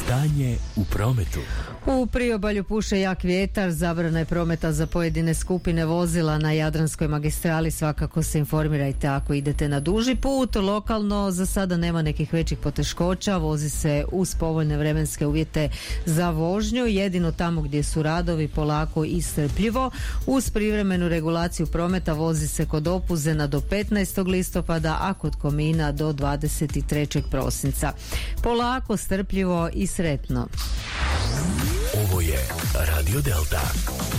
Stanje u prometu. U priobalju puše jak vjetar, zabrana je prometa za pojedine skupine vozila na Jadranskoj magistrali. Svakako se informirajte ako idete na duži put. Lokalno za sada nema nekih većih poteškoća, vozi se uz povoljne vremenske uvjete za vožnju, jedino tamo gdje su radovi polako i strpljivo. Uz privremenu regulaciju prometa vozi se kod Opuzena do 15. listopada, a kod Komina do 23. prosinca. Polako, strpljivo i sretno. Ovo je Radio Delta.